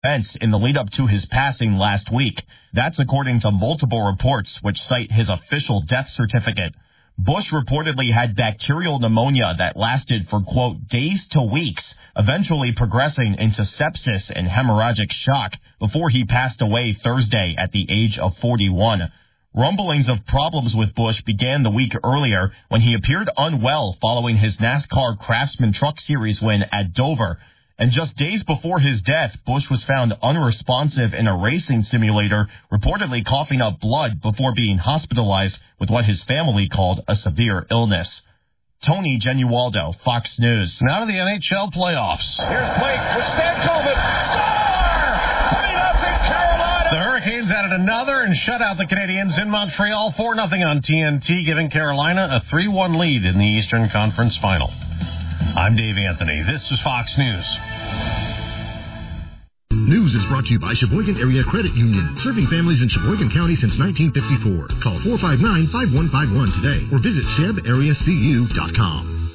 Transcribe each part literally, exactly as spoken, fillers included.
events in the lead-up to his passing last week. That's according to multiple reports which cite his official death certificate. Bush reportedly had bacterial pneumonia that lasted for, quote, days to weeks, eventually progressing into sepsis and hemorrhagic shock before he passed away Thursday at the age of forty-one. Rumblings of problems with Bush began the week earlier when he appeared unwell following his NASCAR Craftsman Truck Series win at Dover. And just days before his death, Bush was found unresponsive in a racing simulator, reportedly coughing up blood before being hospitalized with what his family called a severe illness. Tony Genualdo, Fox News. Now to the N H L playoffs. Here's Blake with Stankoven. Score! three nothing Carolina! The Hurricanes added another and shut out the Canadiens in Montreal four nothing on T N T, giving Carolina a three one lead in the Eastern Conference Final. I'm Dave Anthony. This is Fox News. News is brought to you by Sheboygan Area Credit Union, serving families in Sheboygan County since nineteen fifty-four. Call four five nine, five one five one today or visit sheb area c u dot com.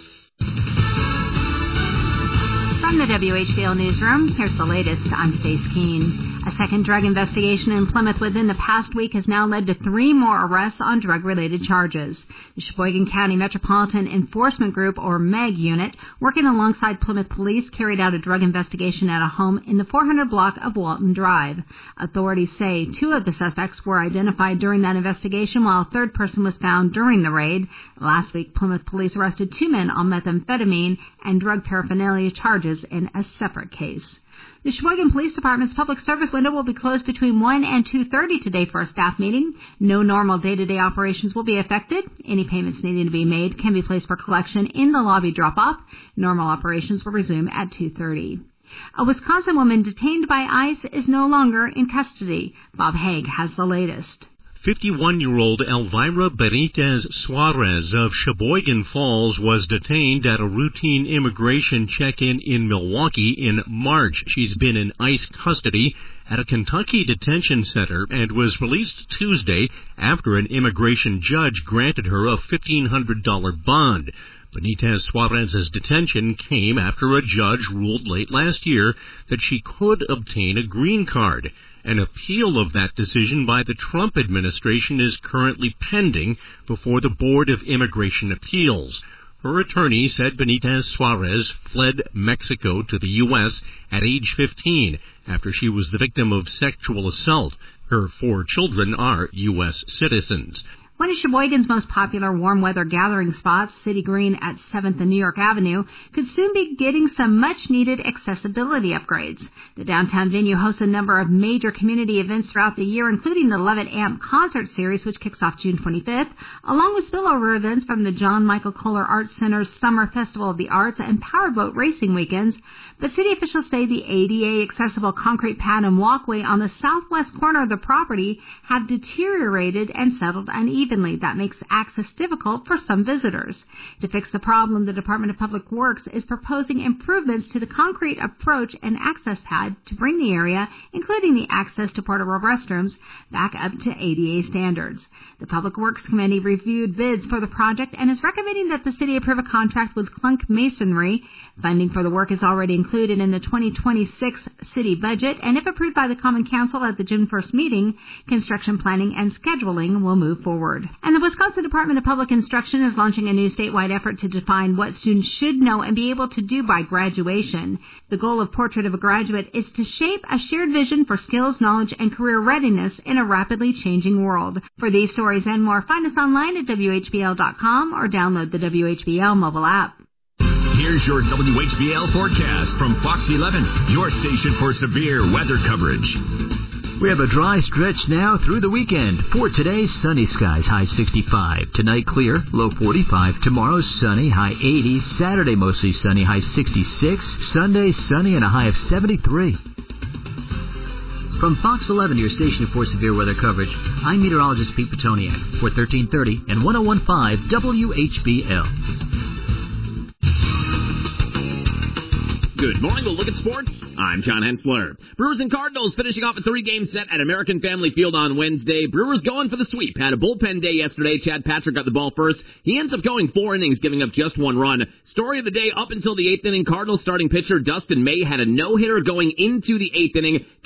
From the W H B L Newsroom, here's the latest. I'm Stace Keene. A second drug investigation in Plymouth within the past week has now led to three more arrests on drug-related charges. The Sheboygan County Metropolitan Enforcement Group, or MEG unit, working alongside Plymouth Police, carried out a drug investigation at a home in the four hundred block of Walton Drive. Authorities say two of the suspects were identified during that investigation, while a third person was found during the raid. Last week, Plymouth Police arrested two men on methamphetamine and drug paraphernalia charges in a separate case. The Sheboygan Police Department's public service window will be closed between one and two thirty today for a staff meeting. No normal day-to-day operations will be affected. Any payments needing to be made can be placed for collection in the lobby drop-off. Normal operations will resume at two thirty. A Wisconsin woman detained by ICE is no longer in custody. Bob Haig has the latest. fifty-one-year-old Elvira Benitez Suarez of Sheboygan Falls was detained at a routine immigration check-in in Milwaukee in March. She's been in ICE custody at a Kentucky detention center and was released Tuesday after an immigration judge granted her a fifteen hundred dollars bond. Benitez Suarez's detention came after a judge ruled late last year that she could obtain a green card. An appeal of that decision by the Trump administration is currently pending before the Board of Immigration Appeals. Her attorney said Benitez Suarez fled Mexico to the U S at age fifteen after she was the victim of sexual assault. Her four children are U S citizens. One of Sheboygan's most popular warm weather gathering spots, City Green at seventh and New York Avenue, could soon be getting some much-needed accessibility upgrades. The downtown venue hosts a number of major community events throughout the year, including the Love It Amp concert series, which kicks off June twenty-fifth, along with spillover events from the John Michael Kohler Arts Center's Summer Festival of the Arts and Powerboat Racing weekends. But city officials say the A D A-accessible concrete pad and walkway on the southwest corner of the property have deteriorated and settled unevenly. That makes access difficult for some visitors. To fix the problem, the Department of Public Works is proposing improvements to the concrete approach and access pad to bring the area, including the access to portable restrooms, back up to A D A standards. The Public Works Committee reviewed bids for the project and is recommending that the city approve a contract with Clunk Masonry. Funding for the work is already included in the twenty twenty-six city budget, and if approved by the Common Council at the June first meeting, construction planning and scheduling will move forward. And the Wisconsin Department of Public Instruction is launching a new statewide effort to define what students should know and be able to do by graduation. The goal of Portrait of a Graduate is to shape a shared vision for skills, knowledge, and career readiness in a rapidly changing world. For these stories and more, find us online at W H B L dot com or download the W H B L mobile app. Here's your W H B L forecast from Fox eleven, your station for severe weather coverage. We have a dry stretch now through the weekend. For today, sunny skies, high sixty-five. Tonight, clear, low forty-five. Tomorrow, sunny, high eighty. Saturday, mostly sunny, high sixty-six. Sunday, sunny, and a high of seventy-three. From Fox eleven, your station for severe weather coverage, I'm meteorologist Pete Petoniak for thirteen thirty and one oh one point five W H B L. Good morning, we'll look at sports. I'm John Hensler. Brewers and Cardinals finishing off a three-game set at American Family Field on Wednesday. Brewers going for the sweep. Had a bullpen day yesterday. Chad Patrick got the ball first. He ends up going four innings, giving up just one run. Story of the day, up until the eighth inning, Cardinals starting pitcher Dustin May had a no-hitter going into the eighth inning.